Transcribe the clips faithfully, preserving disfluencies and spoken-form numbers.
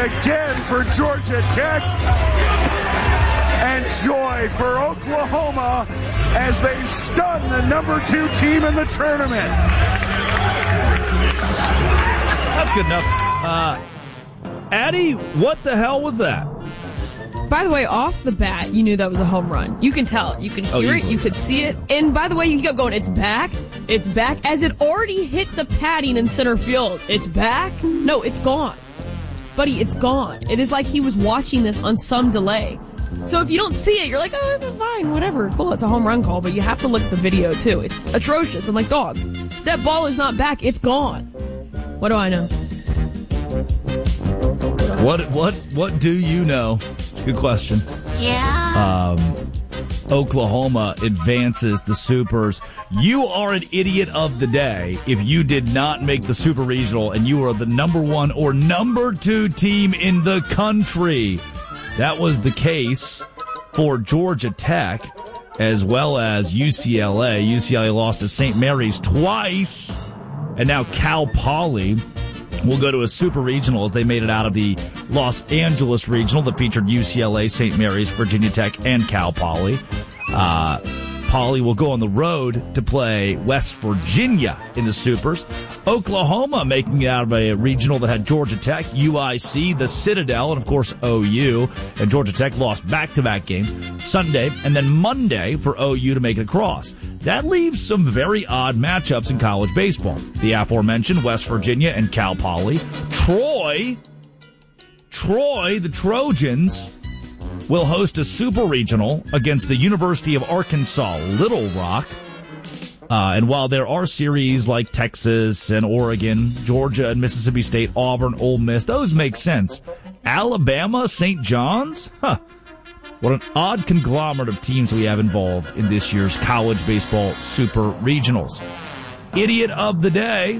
again for Georgia Tech. And joy for Oklahoma as they stun the number two team in the tournament. That's good enough. Uh, Addie, what the hell was that? By the way, off the bat, you knew that was a home run. You can tell. You can hear oh, it. You could see it. And by the way, you kept going, it's back. It's back. As it already hit the padding in center field. It's back. No, it's gone. Buddy, it's gone. It is like he was watching this on some delay. So if you don't see it, you're like, oh, this is fine. Whatever. Cool. It's a home run call. But you have to look at the video, too. It's atrocious. I'm like, dog, that ball is not back. It's gone. What do I know? What, what, what do you know? Good question. Yeah. Um, Oklahoma advances the Supers. You are an idiot of the day if you did not make the Super Regional and you are the number one or number two team in the country. That was the case for Georgia Tech as well as U C L A. U C L A lost to Saint Mary's twice, and now Cal Poly will go to a Super Regional as they made it out of the Los Angeles Regional that featured U C L A, Saint Mary's, Virginia Tech, and Cal Poly. Uh, Poly will go on the road to play West Virginia in the Supers. Oklahoma making it out of a regional that had Georgia Tech, U I C, the Citadel, and of course O U. And Georgia Tech lost back-to-back games Sunday and then Monday for O U to make it across. That leaves some very odd matchups in college baseball. The aforementioned West Virginia and Cal Poly. Troy, Troy, the Trojans, will host a Super Regional against the University of Arkansas Little Rock. Uh, and while there are series like Texas and Oregon, Georgia and Mississippi State, Auburn, Ole Miss, those make sense. Alabama, Saint John's? Huh. What an odd conglomerate of teams we have involved in this year's college baseball Super Regionals. Idiot of the day,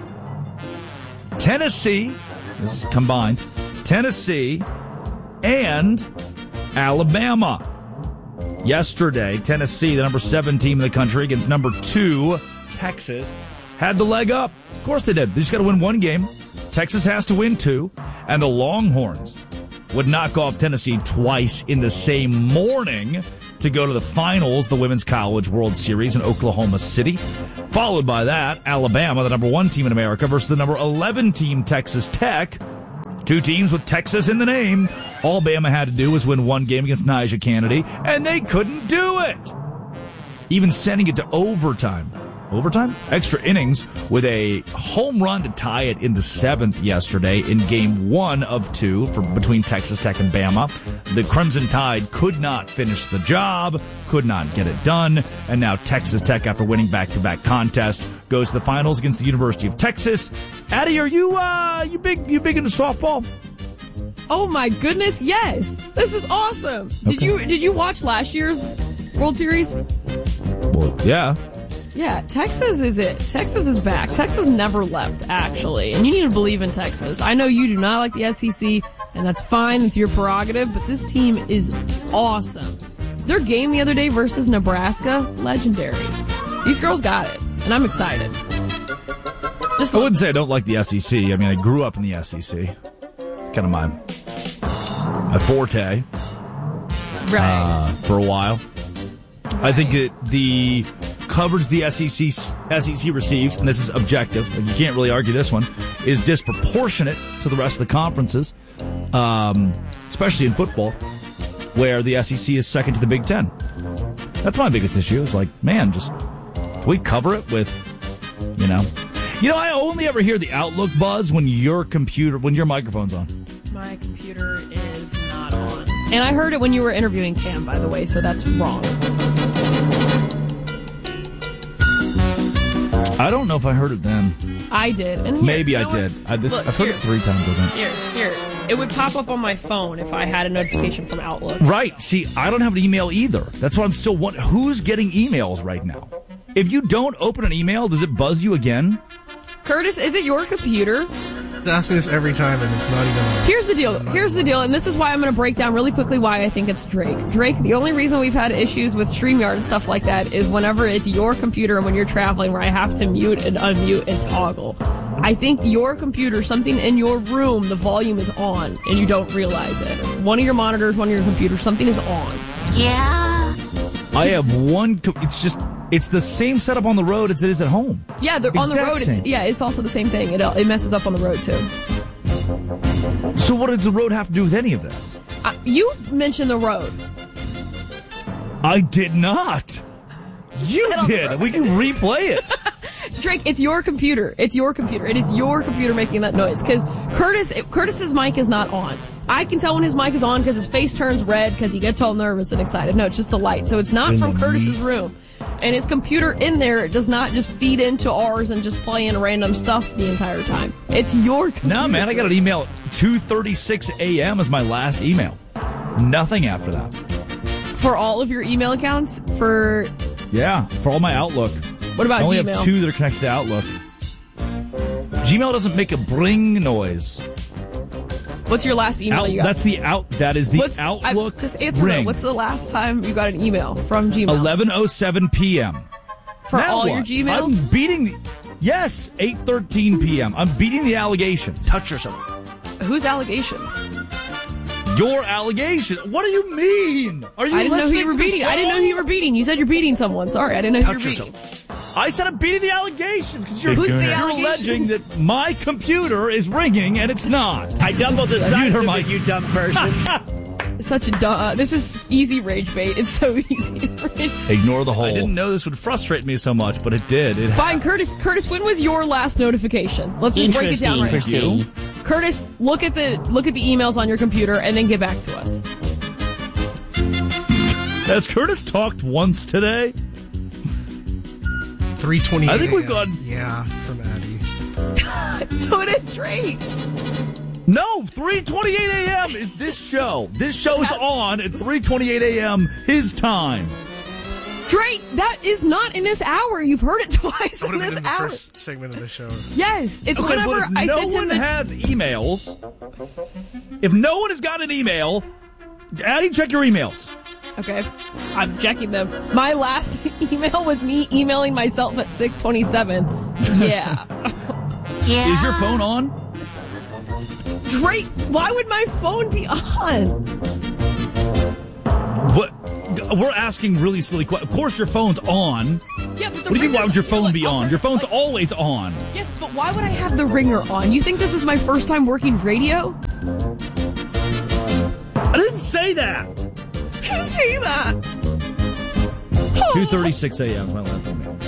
Tennessee, this is combined, Tennessee and Alabama. Yesterday, Tennessee, the number seven team in the country, against number two, Texas, had the leg up. Of course they did. They just got to win one game. Texas has to win two. And the Longhorns would knock off Tennessee twice in the same morning to go to the finals, the Women's College World Series in Oklahoma City. Followed by that, Alabama, the number one team in America, versus the number eleven team, Texas Tech. Two teams with Texas in the name. All Bama had to do was win one game against Nyjah Kennedy, and they couldn't do it. Even sending it to overtime. Overtime? Extra innings with a home run to tie it in the seventh yesterday in game one of two for between Texas Tech and Bama. The Crimson Tide could not finish the job, could not get it done, and now Texas Tech, after winning back-to-back contests, goes to the finals against the University of Texas. Addie, are you uh you big you big into softball? Oh my goodness, yes. This is awesome. Okay. Did you did you watch last year's World Series? Well, yeah. Yeah, Texas is it. Texas is back. Texas never left, actually. And you need to believe in Texas. I know you do not like the S E C, and that's fine. It's your prerogative, but this team is awesome. Their game the other day versus Nebraska, legendary. These girls got it, and I'm excited. Just I wouldn't say I don't like the S E C. I mean, I grew up in the S E C. It's kind of my, my forte. Right. Uh, for a while. Right. I think that the coverage the S E C S E C receives, and this is objective, like you can't really argue this one, is disproportionate to the rest of the conferences, um, especially in football, where the S E C is second to the Big Ten. That's my biggest issue. Is like, man, just can we cover it with, you know, you know, I only ever hear the Outlook buzz when your computer, when your microphone's on. My computer is not on. And I heard it when you were interviewing Cam, by the way, so that's wrong. I don't know if I heard it then. I did. And here, Maybe you I know did. I, this, Look, I've heard here. it three times, I think. Here, here. It would pop up on my phone if I had a notification from Outlook. Right. See, I don't have an email either. That's why I'm still wondering, who's getting emails right now? If you don't open an email, does it buzz you again? Curtis, is it your computer? They ask me this every time, and it's not even on. Here's the deal. Here's the deal, and this is why I'm going to break down really quickly why I think it's Drake. Drake, the only reason we've had issues with StreamYard and stuff like that is whenever it's your computer and when you're traveling where I have to mute and unmute and toggle. I think your computer, something in your room, the volume is on, and you don't realize it. One of your monitors, one of your computers, something is on. Yeah. I have one. Co- it's just. It's the same setup on the road as it is at home. Yeah, the, on the road. It's, yeah, it's also the same thing. It it messes up on the road too. So what does the road have to do with any of this? Uh, you mentioned the road. I did not. You did. We can replay it. Drake, it's your computer. It's your computer. It is your computer making that noise. Because Curtis, Curtis's mic is not on. I can tell when his mic is on because his face turns red because he gets all nervous and excited. No, it's just the light. So it's not in from Curtis's room. And his computer in there does not just feed into ours and just play in random stuff the entire time. It's your computer. No, man, I got an email. two thirty-six a.m. is my last email. Nothing after that. For all of your email accounts? For... Yeah, for all my Outlook. What about Gmail? I only Gmail? have two that are connected to Outlook. Gmail doesn't make a bring noise. What's your last email out, you got? That's the out. That is the What's, Outlook I, just answer ring. That. What's the last time you got an email from Gmail? eleven oh seven p.m. For now all what? your Gmails? I'm beating the... Yes, eight thirteen p.m. I'm beating the allegations. Touch yourself. Whose allegations? Your allegations. What do you mean? Are you I didn't know who you were to beating. I didn't know who you were beating. You said you're beating someone. Sorry, I didn't know Touch who you were yourself. beating. I said I'm beating the allegations because you're, Who's the you're allegations? alleging that my computer is ringing and it's not. I doubled the size of my... it, you dumb person. Such a dumb. Uh, this is easy rage bait. It's so easy to rage. Ignore the whole. I didn't know this would frustrate me so much, but it did. It Fine, Curtis. Curtis, when was your last notification? Let's just break it down right now. Curtis, look at the look at the emails on your computer and then get back to us. Has Curtis talked once today? three twenty-eight I think we've gone. Yeah, from Addie. So it is Drake. No, three twenty-eight a.m. is this show. This show's on at three twenty-eight a.m. his time. Drake, that is not in this hour. You've heard it twice That would in have this been in the hour. first segment of the show. Yes, it's Okay, whenever but if I no sent him one the... has emails, if no one has got an email, Addie, check your emails. Okay, I'm checking them. My last email was me emailing myself at six twenty-seven. Yeah. Yeah. Is your phone on? Drake, why would my phone be on? What? We're asking really silly questions. Of course your phone's on. Yeah, but the What do you mean, why would your phone be on? Your phone's always on. Yes, but why would I have the ringer on? You think this is my first time working radio? I didn't say that. I didn't say that. two thirty-six a.m. is my last email.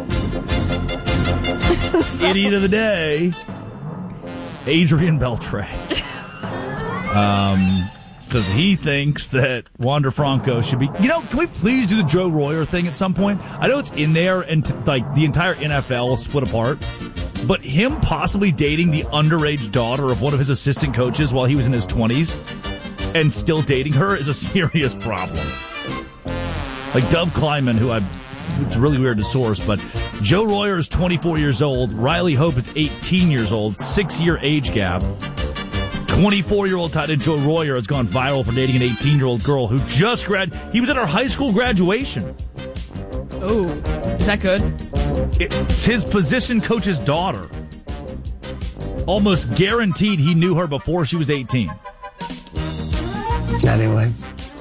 Idiot of the day, Adrian Beltre. Um, because he thinks that Wander Franco should be. You know, can we please do the Joe Royer thing at some point? I know it's in there, and t- like the entire N F L split apart. But him possibly dating the underage daughter of one of his assistant coaches while he was in his twenties and still dating her is a serious problem. Like Dove Kleiman, who I, it's really weird to source, but Joe Royer is twenty-four years old. Riley Hope is eighteen years old. Six-year age gap. twenty-four-year-old tight end Joe Royer has gone viral for dating an eighteen-year-old girl who just grad. He was at her high school graduation. Oh, is that good? It's his position coach's daughter. Almost guaranteed he knew her before she was eighteen. Anyway.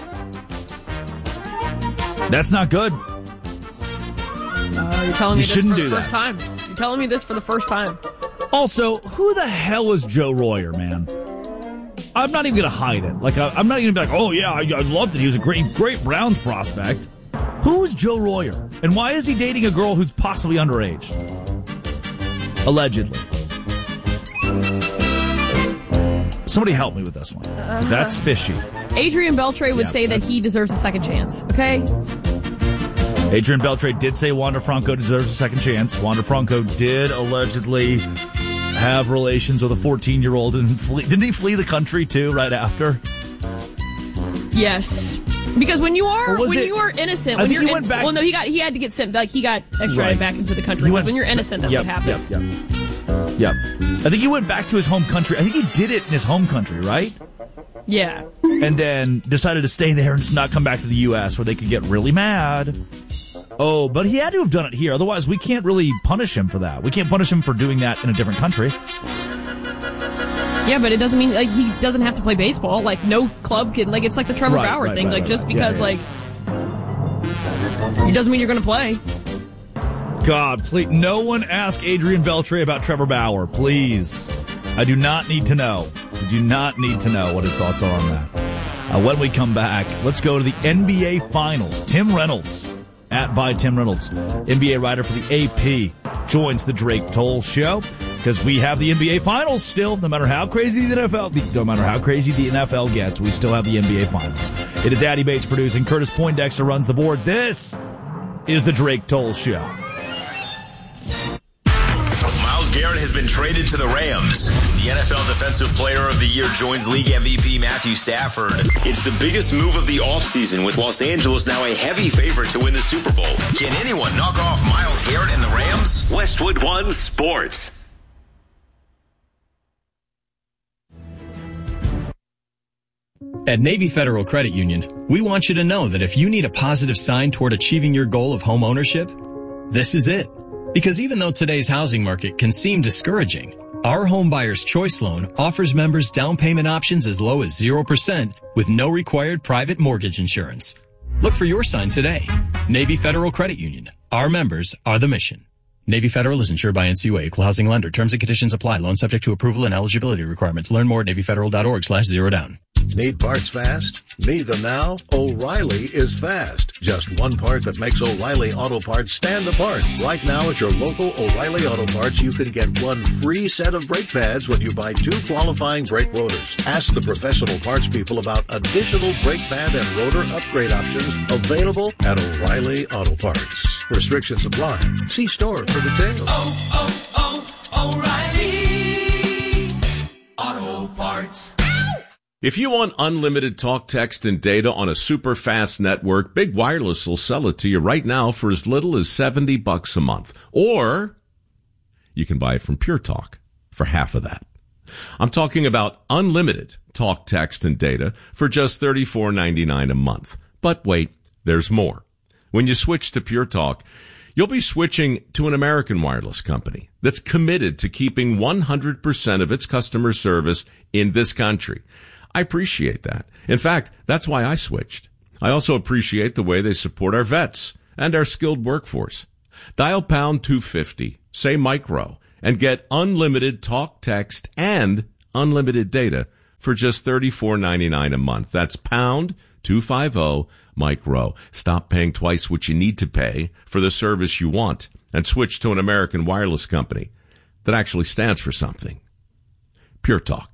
That's not good. Uh, you're telling me You this shouldn't for do the that. first time. You're telling me this for the first time. Also, who the hell is Joe Royer, man? I'm not even going to hide it. Like, I, I'm not even going to be like, oh, yeah, I, I loved it. He was a great, great Browns prospect. Who is Joe Royer? And why is he dating a girl who's possibly underage? Allegedly. Somebody help me with this one. Because that's fishy. Adrian Beltre would Yeah, say that that's- he deserves a second chance. Okay? Adrian Beltre did say Wander Franco deserves a second chance. Wander Franco did allegedly have relations with a fourteen-year-old. And flee, didn't he flee the country, too, right after? Yes. Because when you are Or was when it- you are innocent, I when think you're he in, went back- well, no, he got he had to get sent like he got extradited Right. back into the country. He But went- when you're innocent, that's Yep, what happens. Yep, yep. Yep. I think he went back to his home country. I think he did it in his home country, right? Yeah. And then decided to stay there and just not come back to the U S where they could get really mad. Oh, but he had to have done it here. Otherwise, we can't really punish him for that. We can't punish him for doing that in a different country. Yeah, but it doesn't mean like he doesn't have to play baseball. Like no club can. Like it's like the Trevor Right, Bauer right, thing. right, like right, just right. because Yeah, yeah. like it doesn't mean you're going to play. God, please, no one ask Adrian Beltre about Trevor Bauer, please. I do not need to know. I do not need to know what his thoughts are on that. Uh, when we come back, let's go to the N B A Finals. Tim Reynolds, at by Tim Reynolds, N B A writer for the A P, joins the Drake Toll Show because we have the N B A Finals still. No matter how crazy the N F L, no matter how crazy the N F L gets, we still have the N B A Finals. It is Addy Bates producing. Curtis Poindexter runs the board. This is the Drake Toll Show. Myles Garrett has been traded to the Rams. The N F L Defensive Player of the Year joins league M V P Matthew Stafford. It's the biggest move of the offseason, with Los Angeles now a heavy favorite to win the Super Bowl. Can anyone knock off Myles Garrett and the Rams? Westwood One Sports. At Navy Federal Credit Union, we want you to know that if you need a positive sign toward achieving your goal of home ownership, this is it. Because even though today's housing market can seem discouraging, our Home Buyer's Choice Loan offers members down payment options as low as zero percent with no required private mortgage insurance. Look for your sign today. Navy Federal Credit Union. Our members are the mission. Navy Federal is insured by N C U A, Equal Housing Lender. Terms and conditions apply. Loan subject to approval and eligibility requirements. Learn more at NavyFederal.org slash zero down. Need parts fast? Need them now? O'Reilly is fast. Just one part that makes O'Reilly Auto Parts stand apart. Right now at your local O'Reilly Auto Parts, you can get one free set of brake pads when you buy two qualifying brake rotors. Ask the professional parts people about additional brake pad and rotor upgrade options available at O'Reilly Auto Parts. Restrictions apply. See store for details. Oh, oh, oh, O'Reilly Auto Parts. If you want unlimited talk, text, and data on a super fast network, Big Wireless will sell it to you right now for as little as seventy bucks a month. Or you can buy it from Pure Talk for half of that. I'm talking about unlimited talk, text, and data for just thirty-four ninety-nine a month. But wait, there's more. When you switch to Pure Talk, you'll be switching to an American wireless company that's committed to keeping one hundred percent of its customer service in this country. I appreciate that. In fact, that's why I switched. I also appreciate the way they support our vets and our skilled workforce. Dial pound two fifty, say micro, and get unlimited talk, text, and unlimited data for just thirty-four ninety-nine a month. That's pound two fifty, micro. Stop paying twice what you need to pay for the service you want and switch to an American wireless company that actually stands for something. Pure Talk.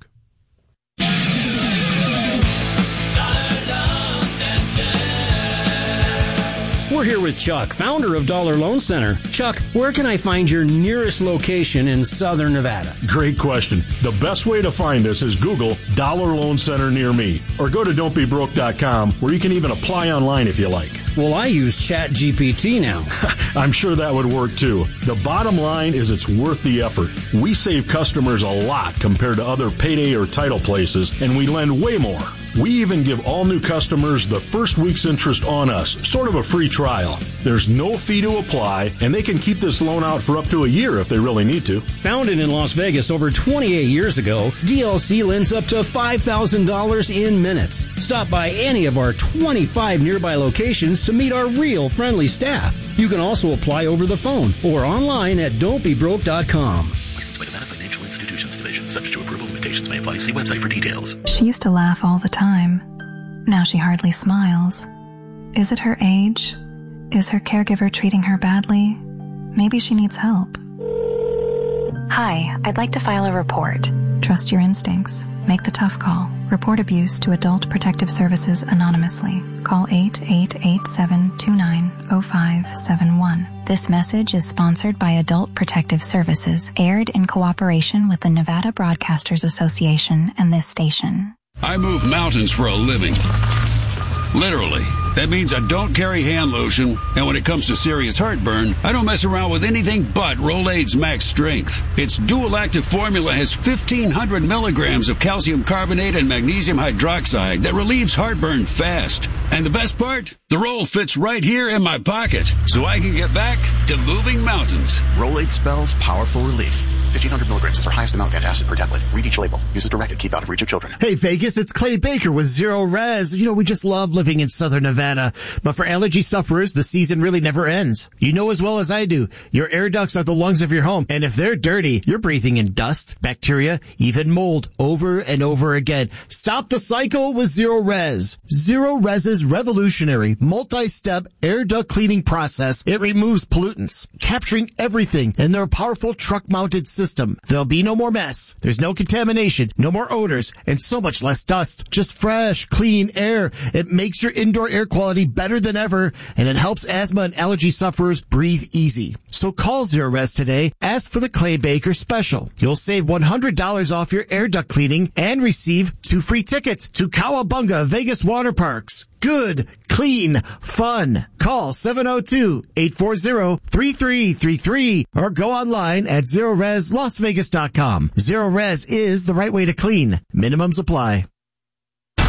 We're here with Chuck, founder of Dollar Loan Center. Chuck, where can I find your nearest location in Southern Nevada? Great question. The best way to find us is Google Dollar Loan Center near me, or go to don't be broke dot com, where you can even apply online if you like. Well, I use Chat G P T now. I'm sure that would work too. The bottom line is it's worth the effort. We save customers a lot compared to other payday or title places, and we lend way more. We even give all new customers the first week's interest on us, sort of a free trial. There's no fee to apply, and they can keep this loan out for up to a year if they really need to. Founded in Las Vegas over twenty-eight years ago, D L C lends up to five thousand dollars in minutes. Stop by any of our twenty-five nearby locations to meet our real friendly staff. You can also apply over the phone or online at don't be broke dot com. Licensed by Nevada Financial Institutions Division. Subject to approval, limitations may apply. See website for details. She used to laugh all the time. Now she hardly smiles. Is it her age? Is her caregiver treating her badly? Maybe she needs help. Hi, I'd like to file a report. Trust your instincts. Make the tough call. Report abuse to Adult Protective Services anonymously. Call eight eight eight seven two nine zero five seven one. This message is sponsored by Adult Protective Services, aired in cooperation with the Nevada Broadcasters Association and this station. I move mountains for a living. Literally. That means I don't carry hand lotion, and when it comes to serious heartburn, I don't mess around with anything but Rolaids Max Strength. Its dual-active formula has fifteen hundred milligrams of calcium carbonate and magnesium hydroxide that relieves heartburn fast. And the best part? The roll fits right here in my pocket, so I can get back to moving mountains. Rolade spells powerful relief. fifteen hundred milligrams is our highest amount of antacid per tablet. Read each label. Use as directed. Keep out of reach of children. Hey, Vegas, it's Clay Baker with Zero Res. You know, we just love living in Southern Nevada. But for allergy sufferers, the season really never ends. You know as well as I do, your air ducts are the lungs of your home. And if they're dirty, you're breathing in dust, bacteria, even mold over and over again. Stop the cycle with Zero Res. Zero Res's revolutionary multi-step air duct cleaning process. It removes pollutants, capturing everything in their powerful truck-mounted system. There'll be no more mess. There's no contamination, no more odors, and so much less dust. Just fresh, clean air. It makes your indoor air quality better than ever, and it helps asthma and allergy sufferers breathe easy. So call Zero Res today. Ask for the Clay Baker special. You'll save one hundred dollars off your air duct cleaning and receive two free tickets to Cowabunga Vegas Water Parks. Good, clean, fun. Call seven oh two, eight four zero, three three three three or go online at zero res las vegas dot com. Zero Res is the right way to clean. Minimums apply.